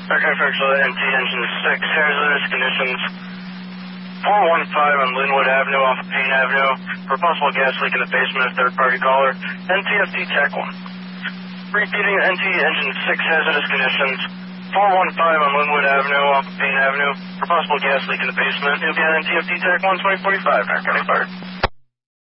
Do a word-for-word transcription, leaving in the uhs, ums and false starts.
Okay, for actually N T engine six, hazardous conditions. four one five on Linwood Avenue off of Payne Avenue for possible gas leak in the basement of third-party caller. N T F T Tech one. Repeating N T engine six, hazardous conditions. four one five on Linwood Avenue off of Payne Avenue for possible gas leak in the basement. You'll be on N T F T Tech one, twenty forty-five, County Fire.